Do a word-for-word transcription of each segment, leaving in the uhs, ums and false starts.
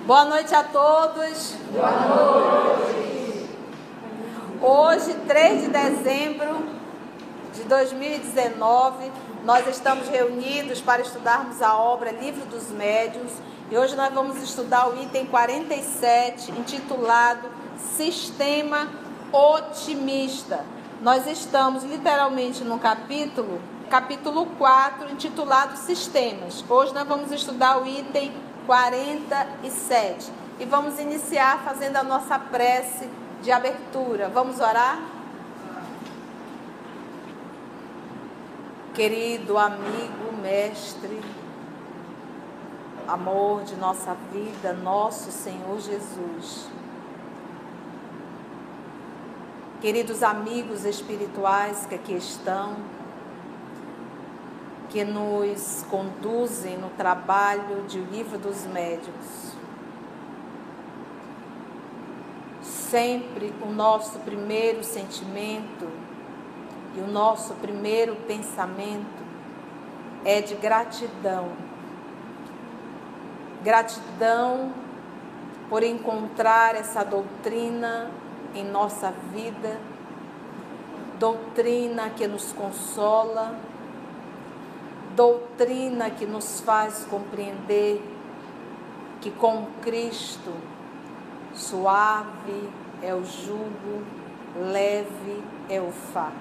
Boa noite a todos. Boa noite. Hoje, três de dezembro de dois mil e dezenove, nós estamos reunidos para estudarmos a obra Livro dos Médiuns. E hoje nós vamos estudar o item quarenta e sete, intitulado Sistema Otimista. Nós estamos literalmente no capítulo, capítulo quatro, intitulado Sistemas. Hoje nós vamos estudar o item quarenta e sete. E vamos iniciar fazendo a nossa prece de abertura. Vamos orar? Querido amigo, mestre, amor de nossa vida, nosso Senhor Jesus. Queridos amigos espirituais que aqui estão, que nos conduzem no trabalho de O Livro dos Médiuns. Sempre o nosso primeiro sentimento e o nosso primeiro pensamento é de gratidão. Gratidão por encontrar essa doutrina em nossa vida, doutrina que nos consola, doutrina que nos faz compreender que com Cristo suave é o jugo, leve é o fardo.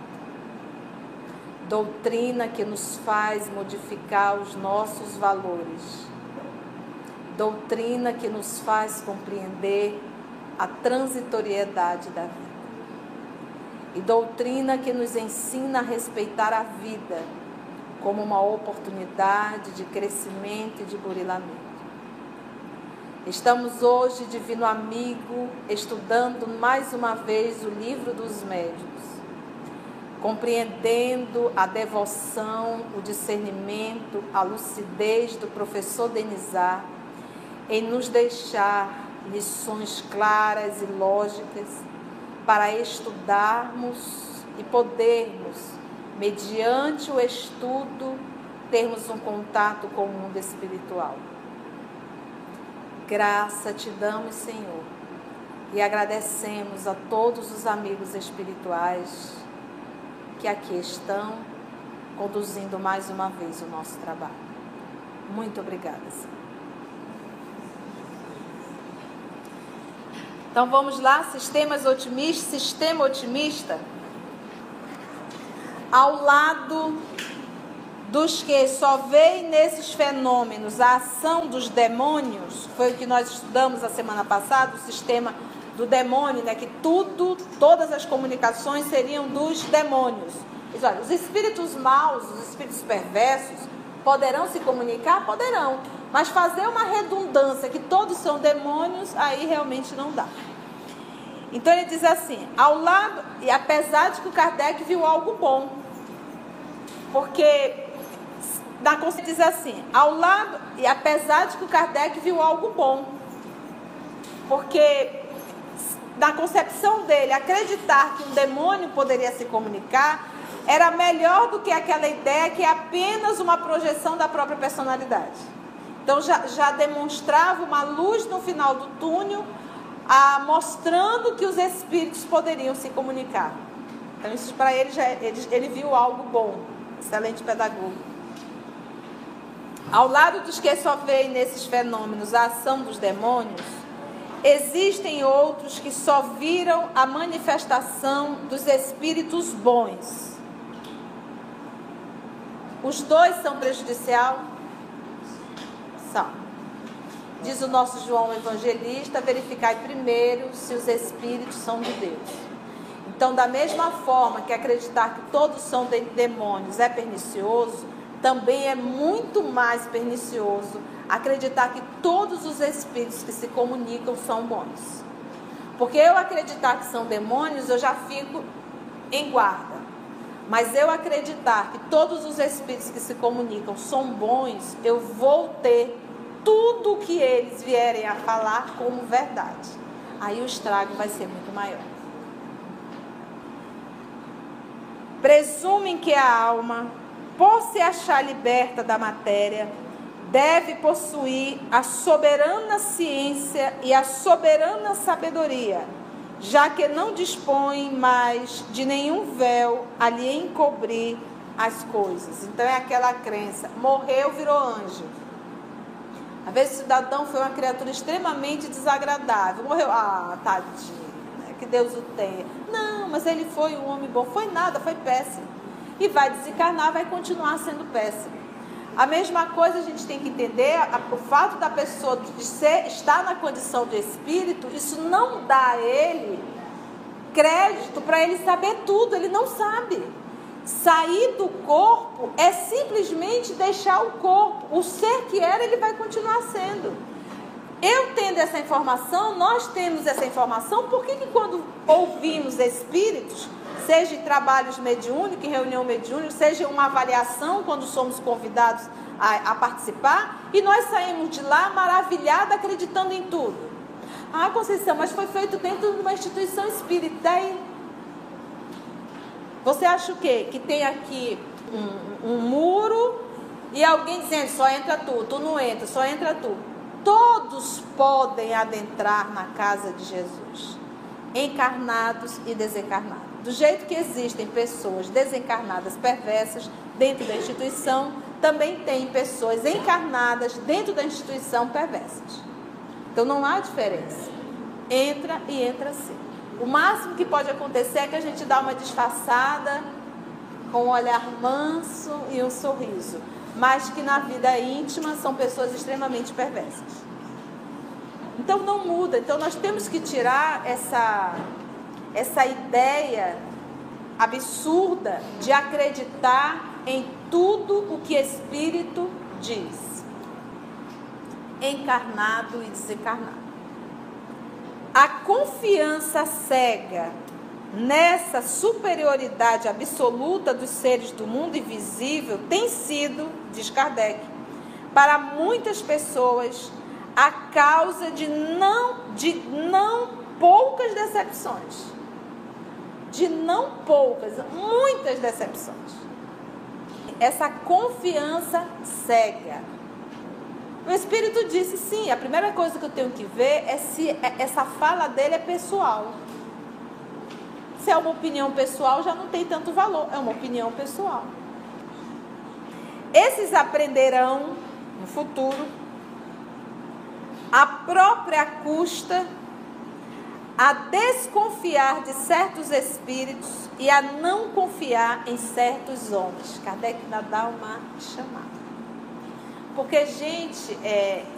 Doutrina que nos faz modificar os nossos valores. Doutrina que nos faz compreender a transitoriedade da vida. E doutrina que nos ensina a respeitar a vida como uma oportunidade de crescimento e de burilamento. Estamos hoje, divino amigo, estudando mais uma vez o Livro dos Médiuns, compreendendo a devoção, o discernimento, a lucidez do professor Denizar em nos deixar lições claras e lógicas para estudarmos e podermos, mediante o estudo, termos um contato com o mundo espiritual. Graça te damos, Senhor, e agradecemos a todos os amigos espirituais que aqui estão conduzindo mais uma vez o nosso trabalho. Muito obrigada, Senhor. Então vamos lá, sistemas otimistas, sistema otimista. Ao lado dos que só veem nesses fenômenos a ação dos demônios, foi o que nós estudamos a semana passada, o sistema do demônio, né, que tudo, todas as comunicações seriam dos demônios. Diz, olha, os espíritos maus, os espíritos perversos, poderão se comunicar? Poderão. Mas fazer uma redundância que todos são demônios, aí realmente não dá. Então ele diz assim, ao lado, e apesar de que o Kardec viu algo bom, porque na consciência diz assim, ao lado, e apesar de que o Kardec viu algo bom, porque na concepção dele, acreditar que um demônio poderia se comunicar era melhor do que aquela ideia que é apenas uma projeção da própria personalidade. Então já, já demonstrava uma luz no final do túnel, a, mostrando que os espíritos poderiam se comunicar. Então isso para ele, já, ele, ele viu algo bom, excelente pedagogo. Ao lado dos que só veem nesses fenômenos a ação dos demônios, existem outros que só viram a manifestação dos espíritos bons. Os dois são prejudicial? São. Diz o nosso João Evangelista, verificai primeiro se os espíritos são de Deus. Então, da mesma forma que acreditar que todos são de demônios é pernicioso, também é muito mais pernicioso acreditar que todos os espíritos que se comunicam são bons. Porque eu acreditar que são demônios, eu já fico em guarda. Mas eu acreditar que todos os espíritos que se comunicam são bons, eu vou ter tudo o que eles vierem a falar como verdade. Aí o estrago vai ser muito maior. Presumem que a alma, por se achar liberta da matéria, deve possuir a soberana ciência e a soberana sabedoria, já que não dispõe mais de nenhum véu a lhe encobrir as coisas. Então é aquela crença, morreu, virou anjo. Às vezes o cidadão foi uma criatura extremamente desagradável, morreu, ah, tadinho, né? Que Deus o tenha. Não, mas ele foi um homem bom, foi nada, foi péssimo. E vai desencarnar, vai continuar sendo péssimo. A mesma coisa a gente tem que entender, a, o fato da pessoa de ser, estar na condição de espírito, isso não dá a ele crédito para ele saber tudo, ele não sabe. Sair do corpo é simplesmente deixar o corpo, o ser que era, ele vai continuar sendo. Eu tendo essa informação, nós temos essa informação, por que que quando ouvimos espíritos, seja em trabalhos mediúnicos, em reunião mediúnica, seja uma avaliação, quando somos convidados a, a participar, e nós saímos de lá maravilhados, acreditando em tudo. Ah, Conceição, mas foi feito dentro de uma instituição espírita. Daí, você acha o quê? Que tem aqui um, um muro e alguém dizendo, só entra tu, tu não entra, só entra tu. Todos podem adentrar na casa de Jesus, encarnados e desencarnados. Do jeito que existem pessoas desencarnadas perversas dentro da instituição, também tem pessoas encarnadas dentro da instituição perversas. Então não há diferença. Entra e entra sim. O máximo que pode acontecer é que a gente dá uma disfarçada com um olhar manso e um sorriso, mas que na vida íntima são pessoas extremamente perversas. Então não muda. Então nós temos que tirar essa... essa ideia absurda de acreditar em tudo o que Espírito diz, encarnado e desencarnado. A confiança cega nessa superioridade absoluta dos seres do mundo invisível tem sido, diz Kardec, para muitas pessoas a causa de não, de não poucas decepções. De não poucas, muitas decepções. Essa confiança cega. O Espírito disse, sim, a primeira coisa que eu tenho que ver é se essa fala dele é pessoal. Se é uma opinião pessoal, já não tem tanto valor, é uma opinião pessoal. Esses aprenderão, no futuro, à própria custa, a desconfiar de certos espíritos e a não confiar em certos homens. Kardec ainda dá uma chamada. Porque, gente, é,